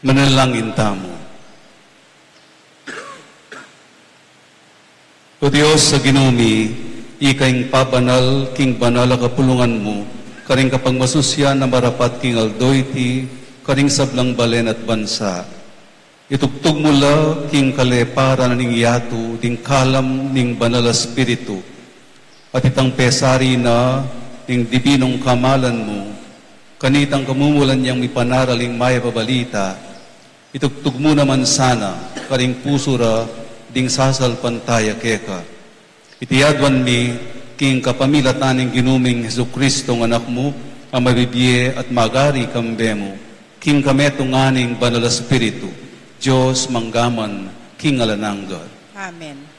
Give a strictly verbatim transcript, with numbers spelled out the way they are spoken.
Manalangin tamo. O Diyos sa ginumi, ikaing pabanal, king banal a kapulungan mo, karing kapag masusya na marapat king aldoyti, karing sablang balen at bansa. Itugtog mo la, king kalepara na ning yato, ding kalam ning banal espiritu, at itang pesari na ning dibinong kamalan mo, kanitang kamumulan niyang mipanaraling maya pabalita, itugtog mo naman sana, karing pusura, ding sasal pantaya keka. Itiyadwan mi, king kapamilataning ginuming Hesu Kristo ng anak mo, ang mabibye at magari kambe mo, king kametong aning banal espiritu, Diyos manggaman, king alananggal. Amen.